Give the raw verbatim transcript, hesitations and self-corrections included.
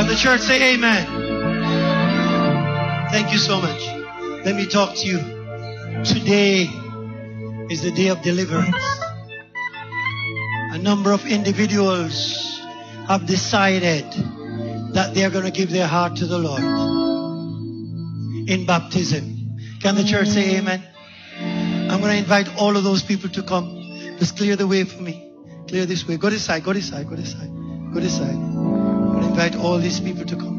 Can the church say amen? Thank you so much. Let me talk to you. Today is the day of deliverance. A number of individuals have decided that they are going to give their heart to the Lord in baptism. Can the church say amen? I'm going to invite all of those people to come. Just clear the way for me. Clear this way. Go this side, go this side, go this side, go this side. I'm going to invite all these people to come.